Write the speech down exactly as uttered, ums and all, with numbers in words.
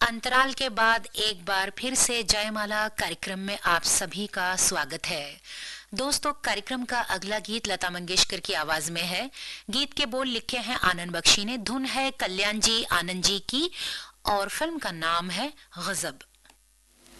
अंतराल के बाद एक बार फिर से जयमाला कार्यक्रम में आप सभी का स्वागत है। दोस्तों, कार्यक्रम का अगला गीत लता मंगेशकर की आवाज में है। गीत के बोल लिखे हैं आनंद बख्शी ने, धुन है कल्याण जी आनंद जी की और फिल्म का नाम है गजब।